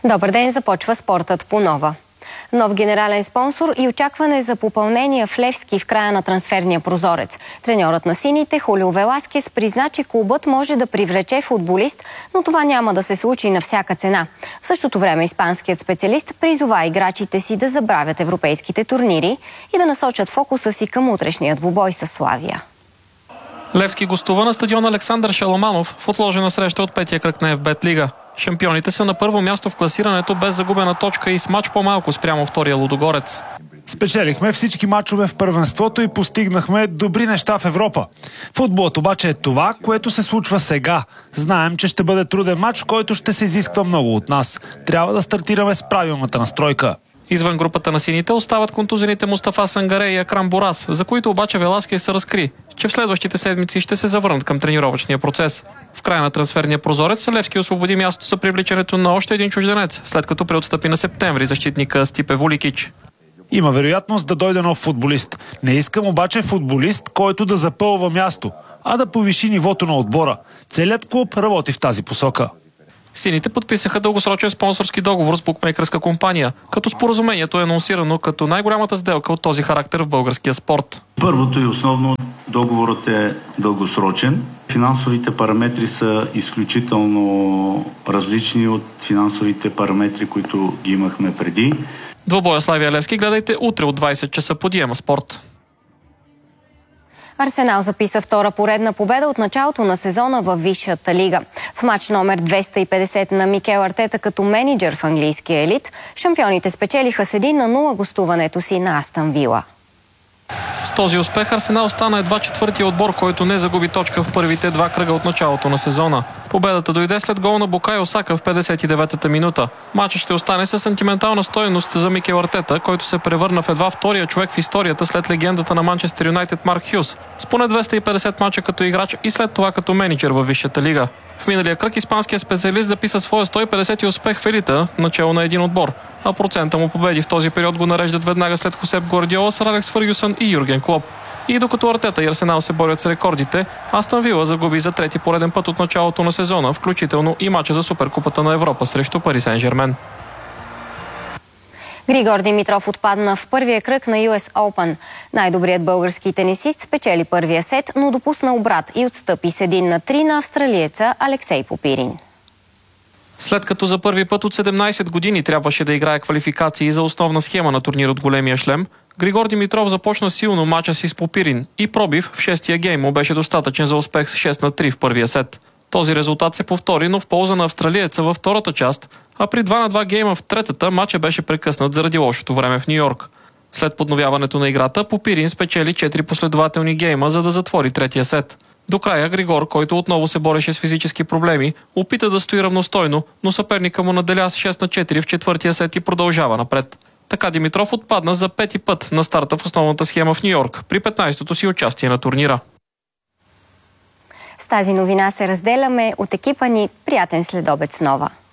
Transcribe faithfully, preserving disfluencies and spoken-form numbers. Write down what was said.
Добър ден, започва спортът по нова. Нов генерален спонсор и очакване за попълнение в Левски в края на трансферния прозорец. Треньорът на сините Хулио Веласкес призна, че клубът може да привлече футболист, но това няма да се случи на всяка цена. В същото време испанският специалист призова играчите си да забравят европейските турнири и да насочат фокуса си към утрешния двубой със Славия. Левски гостува на стадион Александър Шаламанов в отложена среща от петия кръг на Еф Бет Лига. Шампионите са на първо място в класирането без загубена точка и с мач по-малко спрямо втория Лудогорец. Спечелихме всички мачове в първенството и постигнахме добри неща в Европа. Футболът обаче е това, което се случва сега. Знаем, че ще бъде труден мач, в който ще се изисква много от нас. Трябва да стартираме с правилната настройка. Извън групата на сините остават контузените Мустафа Сангаре и Акрам Борас, за които обаче Веласкес се разкри, че в следващите седмици ще се завърнат към тренировъчния процес. В края на трансферния прозорец Левски освободи място за привличането на още един чужденец, след като преотстъпи на септември защитника Стипе Вуликич. Има вероятност да дойде нов футболист. Не искам обаче футболист, който да запълва място, а да повиши нивото на отбора. Целият клуб работи в тази посока. Сините подписаха дългосрочен спонсорски договор с букмейкърска компания, като споразумението е анонсирано като най-голямата сделка от този характер в българския спорт. Първото и основно, договорът е дългосрочен. Финансовите параметри са изключително различни от финансовите параметри, които ги имахме преди. Двобоя Славия Левски гледайте утре от двайсет часа по Диема Спорт. Арсенал записа втора поредна победа от началото на сезона във Висшата лига. В матч номер двеста и петдесет на Микел Артета като мениджър в английския елит, шампионите спечелиха с един на нула гостуването си на Астън Вила. С този успех Арсенал стана едва четвъртия отбор, който не загуби точка в първите два кръга от началото на сезона. Победата дойде след гол на Букайо Сака в петдесет и деветата минута. Матчът ще остане със сантиментална стойност за Микел Артета, който се превърна в едва втория човек в историята след легендата на Манчестър Юнайтед Марк Хюс, с поне двеста и петдесет мача като играч и след това като мениджър във Висшата лига. В миналия кръг испанският специалист записа своя сто и петдесети успех в елита, начало на един отбор, а процента му победи в този период го нареждат веднага след Хосеп Гвардиола, сър Алекс Фъргюсън и Юрген Клоп. И докато Артета и Арсенал се борят с рекордите, Астън Вила загуби за трети пореден път от началото на сезона, включително и мача за Суперкупата на Европа срещу Пари Сен-Жермен. Григор Димитров отпадна в първия кръг на Ю Ес Open. Най-добрият български тенисист спечели първия сет, но допусна обрат и отстъпи с един на три на австралиеца Алексей Попирин. След като за първи път от седемнайсет години трябваше да играе квалификации за основна схема на турнир от големия шлем, Григор Димитров започна силно мача си с Попирин и пробив в шестия гейм му беше достатъчен за успех с шест на три в първия сет. Този резултат се повтори, но в полза на австралиеца във втората част, а при два на два гейма в третата мача беше прекъснат заради лошото време в Ню Йорк. След подновяването на играта, Попирин спечели четири последователни гейма, за да затвори третия сет. До края Григор, който отново се бореше с физически проблеми, опита да стои равностойно, но съперника му наделя с шест на четири в четвъртия сет и продължава напред. Така Димитров отпадна за пети път на старта в основната схема в Ню Йорк при петнайсетото си участие на турнира. С тази новина се разделяме от екипа ни. Приятен следобед с нова.